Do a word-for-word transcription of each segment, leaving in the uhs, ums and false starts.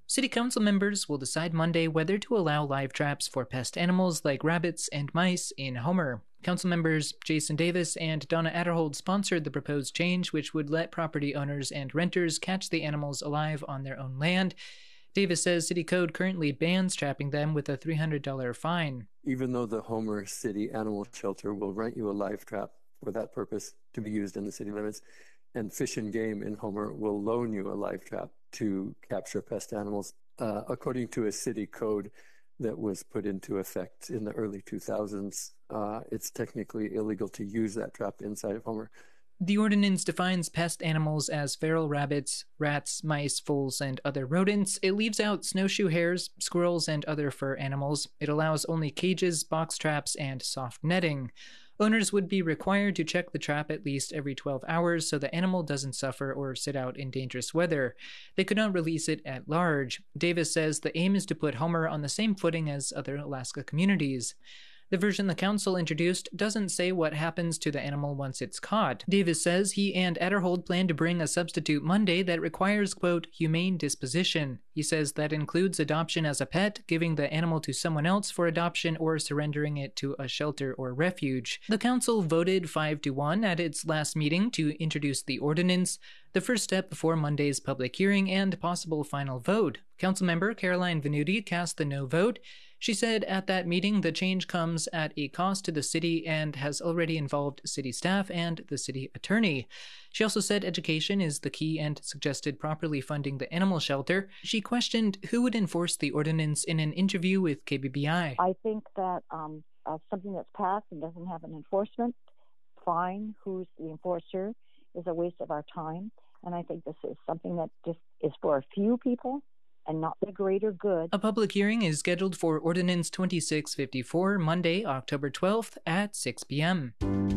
City Council members will decide Monday whether to allow live traps for pest animals like rabbits and mice in Homer. Council members Jason Davis and Donna Adderhold sponsored the proposed change, which would let property owners and renters catch the animals alive on their own land. Davis says city code currently bans trapping them with a three hundred dollars fine. Even though the Homer City Animal Shelter will rent you a live trap for that purpose to be used in the city limits, and Fish and Game in Homer will loan you a live trap to capture pest animals, uh, according to a city code that was put into effect in the early two thousands. Uh, it's technically illegal to use that trap inside of Homer. The ordinance defines pest animals as feral rabbits, rats, mice, voles, and other rodents. It leaves out snowshoe hares, squirrels, and other fur animals. It allows only cages, box traps, and soft netting. Owners would be required to check the trap at least every twelve hours so the animal doesn't suffer or sit out in dangerous weather. They could not release it at large. Davis says the aim is to put Homer on the same footing as other Alaska communities. The version the council introduced doesn't say what happens to the animal once it's caught. Davis says he and Adderhold plan to bring a substitute Monday that requires, quote, humane disposition. He says that includes adoption as a pet, giving the animal to someone else for adoption, or surrendering it to a shelter or refuge. The council voted five to one at its last meeting to introduce the ordinance, the first step before Monday's public hearing and possible final vote. Councilmember Caroline Venuti cast the no vote. She said at that meeting the change comes at a cost to the city and has already involved city staff and the city attorney. She also said education is the key and suggested properly funding the animal shelter. She questioned who would enforce the ordinance in an interview with K B B I. I think that um, uh, something that's passed and doesn't have an enforcement, fine, who's the enforcer, is a waste of our time. And I think this is something that just is for a few people and not the greater good. A public hearing is scheduled for Ordinance twenty-six fifty-four Monday, October twelfth at six p.m.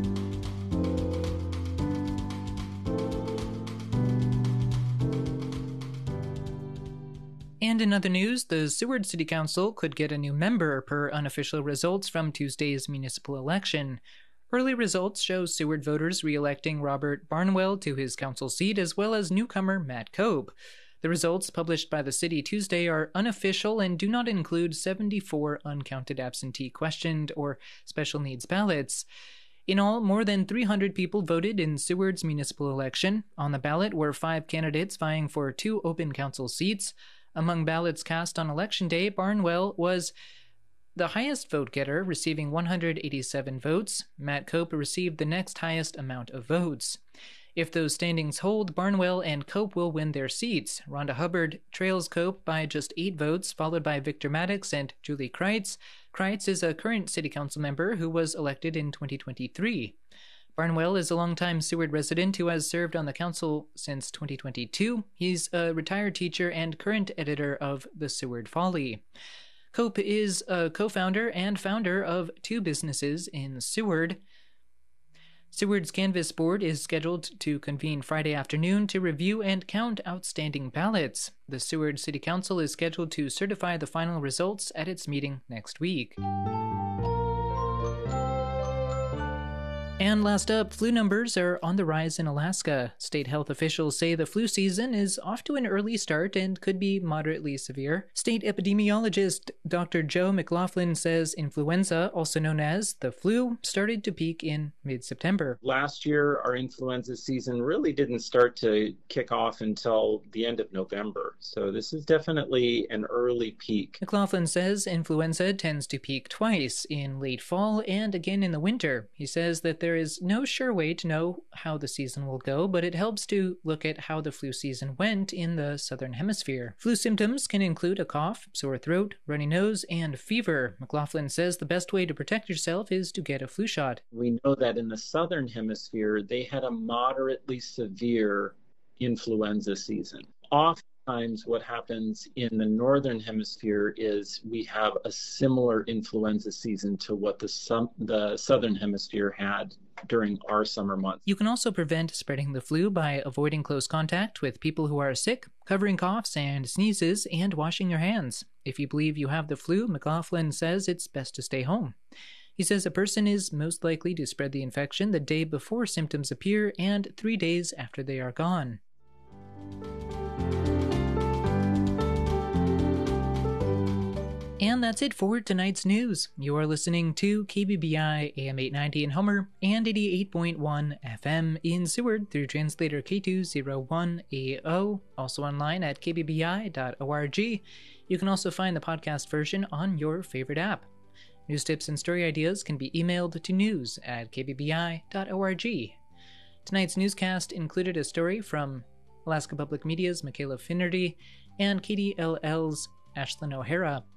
And in other news, the Seward City Council could get a new member per unofficial results from Tuesday's municipal election. Early results show Seward voters re-electing Robert Barnwell to his council seat, as well as newcomer Matt Cope. The results published by the city Tuesday are unofficial and do not include seventy-four uncounted absentee questioned or special needs ballots. In all, more than three hundred people voted in Seward's municipal election. On the ballot were five candidates vying for two open council seats. Among ballots cast on Election Day, Barnwell was the highest vote-getter, receiving one hundred eighty-seven votes. Matt Cope received the next highest amount of votes. If those standings hold, Barnwell and Cope will win their seats. Rhonda Hubbard trails Cope by just eight votes, followed by Victor Maddox and Julie Kreitz. Kreitz is a current city council member who was elected in twenty twenty-three. Barnwell is a longtime Seward resident who has served on the council since twenty twenty-two. He's a retired teacher and current editor of The Seward Folly. Cope is a co-founder and founder of two businesses in Seward. Seward's Canvass Board is scheduled to convene Friday afternoon to review and count outstanding ballots. The Seward City Council is scheduled to certify the final results at its meeting next week. And last up, flu numbers are on the rise in Alaska. State health officials say the flu season is off to an early start and could be moderately severe. State epidemiologist Doctor Joe McLaughlin says influenza, also known as the flu, started to peak in mid-September. Last year, our influenza season really didn't start to kick off until the end of November. So this is definitely an early peak. McLaughlin says influenza tends to peak twice, in late fall and again in the winter. He says that there is no sure way to know how the season will go, but it helps to look at how the flu season went in the southern hemisphere. Flu symptoms can include a cough, sore throat, runny nose, and fever. McLaughlin says the best way to protect yourself is to get a flu shot. We know that in the southern hemisphere, they had a moderately severe influenza season. Oftentimes what happens in the northern hemisphere is we have a similar influenza season to what the, sum- the southern hemisphere had during our summer months. You can also prevent spreading the flu by avoiding close contact with people who are sick, covering coughs and sneezes, and washing your hands. If you believe you have the flu, McLaughlin says it's best to stay home. He says a person is most likely to spread the infection the day before symptoms appear and three days after they are gone. And that's it for tonight's news. You are listening to K B B I A M eight ninety in Homer and eighty-eight point one F M in Seward through translator K two oh one A O, also online at k b b i dot org. You can also find the podcast version on your favorite app. News tips and story ideas can be emailed to news at k b b i dot org. Tonight's newscast included a story from Alaska Public Media's Michaela Finnerty and K D L L's Ashlyn O'Hara.